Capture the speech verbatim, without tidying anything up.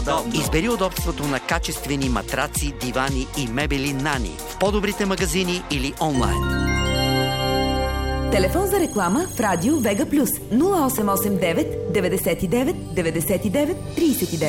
Избери удобството на качествени матраци, дивани и мебели Нани в по-добрите магазини или онлайн. Телефон за реклама в радио Вега Плюс нула осем осем девет деветдесет и девет деветдесет и девет тридесет и девет.